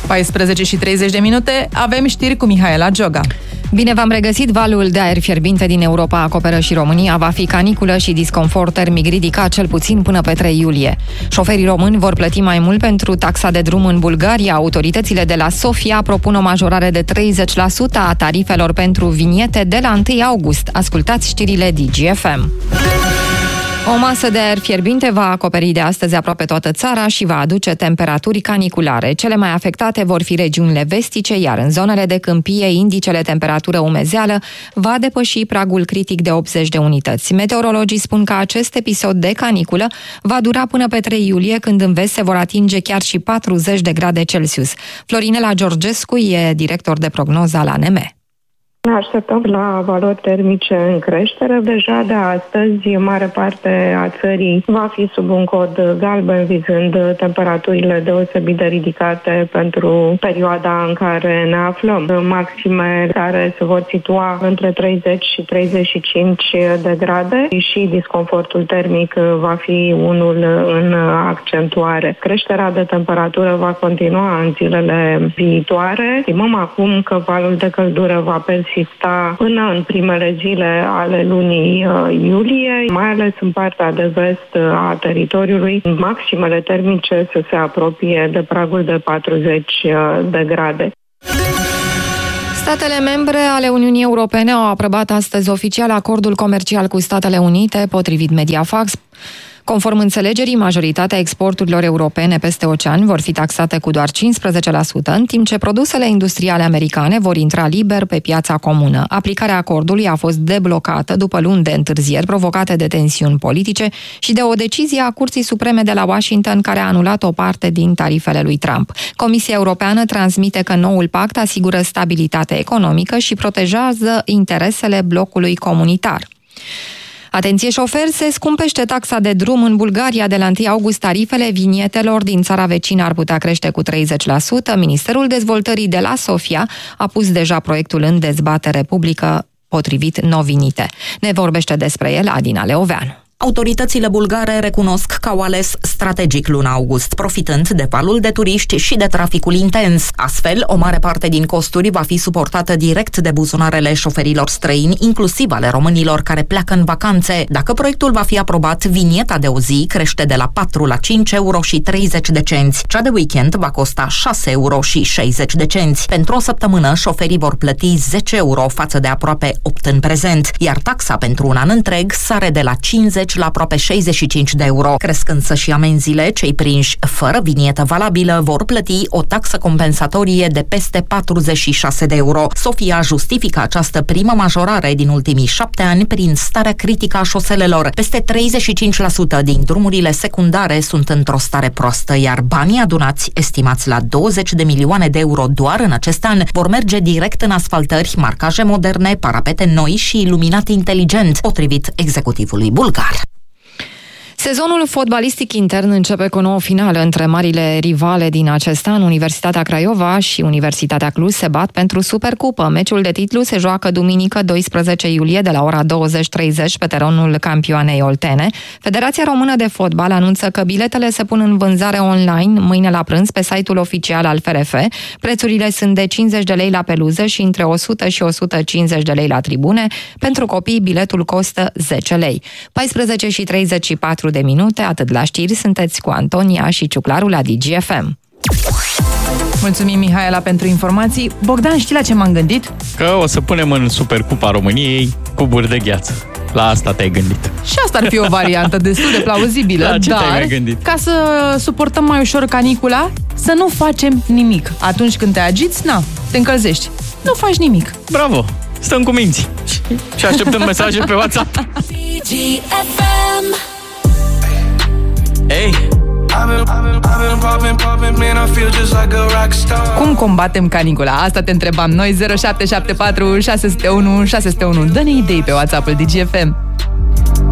14:30, avem știri cu Mihaela Gioga. Bine v-am regăsit! Valul de aer fierbinte din Europa acoperă și România. Va fi caniculă și disconfort termic ridicat cel puțin până pe 3 iulie. Șoferii români vor plăti mai mult pentru taxa de drum în Bulgaria. Autoritățile de la Sofia propun o majorare de 30% a tarifelor pentru viniete de la 1 august. Ascultați știrile DGFM. O masă de aer fierbinte va acoperi de astăzi aproape toată țara și va aduce temperaturi caniculare. Cele mai afectate vor fi regiunile vestice, iar în zonele de câmpie, indicele temperatură-umezeală va depăși pragul critic de 80 de unități. Meteorologii spun că acest episod de caniculă va dura până pe 3 iulie, când în vest se vor atinge chiar și 40 de grade Celsius. Florinela Georgescu e director de prognoză la ANM. Ne așteptăm la valori termice în creștere. Deja de astăzi, mare parte a țării va fi sub un cod galben, vizând temperaturile deosebit de ridicate pentru perioada în care ne aflăm. Maxime care se vor situa între 30 și 35 de grade și disconfortul termic va fi unul în accentuare. Creșterea de temperatură va continua în zilele viitoare. Estimăm acum că valul de căldură va persista până în primele zile ale lunii iulie, mai ales în partea de vest a teritoriului, maximele termice să se apropie de pragul de 40 de grade. Statele membre ale Uniunii Europene au aprobat astăzi oficial acordul comercial cu Statele Unite, potrivit Mediafax. Conform înțelegerii, majoritatea exporturilor europene peste ocean vor fi taxate cu doar 15%, în timp ce produsele industriale americane vor intra liber pe piața comună. Aplicarea acordului a fost deblocată după luni de întârzieri provocate de tensiuni politice și de o decizie a Curții Supreme de la Washington, care a anulat o parte din tarifele lui Trump. Comisia Europeană transmite că noul pact asigură stabilitate economică și protejează interesele blocului comunitar. Atenție șoferi, se scumpește taxa de drum în Bulgaria. De la 1 august, tarifele vinietelor din țara vecină ar putea crește cu 30%. Ministerul Dezvoltării de la Sofia a pus deja proiectul în dezbatere publică, potrivit Novinite. Ne vorbește despre el Adina Leoveanu. Autoritățile bulgare recunosc că au ales strategic luna august, profitând de valul de turiști și de traficul intens. Astfel, o mare parte din costuri va fi suportată direct de buzunarele șoferilor străini, inclusiv ale românilor care pleacă în vacanțe. Dacă proiectul va fi aprobat, vinieta de o zi crește de la 4 la 5 euro și 30 de cenți. Cea de weekend va costa 6 euro și 60 de cenți. Pentru o săptămână, șoferii vor plăti 10 euro față de aproape 8 în prezent, iar taxa pentru un an întreg sare de la 50 la aproape 65 de euro. Cresc însă și amenziile. Cei prinși fără vinietă valabilă vor plăti o taxă compensatorie de peste 46 de euro. Sofia justifică această primă majorare din ultimii 7 ani prin starea critică a șoselelor. Peste 35% din drumurile secundare sunt într-o stare proastă, iar banii adunați, estimați la 20 de milioane de euro doar în acest an, vor merge direct în asfaltări, marcaje moderne, parapete noi și iluminate inteligent, potrivit executivului bulgar. Sezonul fotbalistic intern începe cu o nouă finală între marile rivale din acest an. Universitatea Craiova și Universitatea Cluj se bat pentru Supercupă. Meciul de titlu se joacă duminică 12 iulie de la ora 20:30 pe terenul Campioanei Oltene. Federația Română de Fotbal anunță că biletele se pun în vânzare online mâine la prânz pe site-ul oficial al FRF. Prețurile sunt de 50 de lei la peluză și între 100 și 150 de lei la tribune. Pentru copii, biletul costă 10 lei. 14:34 de minute, atât la știri, sunteți cu Antonia și Ciuclaru la DGFM. Mulțumim, Mihaela, pentru informații. Bogdan, știi la ce m-am gândit? Că o să punem în Supercupa României cuburi de gheață. La asta te-ai gândit. Și asta ar fi o variantă destul de plauzibilă, la ce dar te-ai mai gândit? Ca să suportăm mai ușor canicula, să nu facem nimic. Atunci când te agiți, te încălzești. Nu faci nimic. Bravo! Stăm cu minți. Și așteptăm mesaje pe WhatsApp. Ei! Cum combatem canicula? Asta te întrebam noi. 0774 601 601. Dă-ne idei pe WhatsApp-ul DGFM.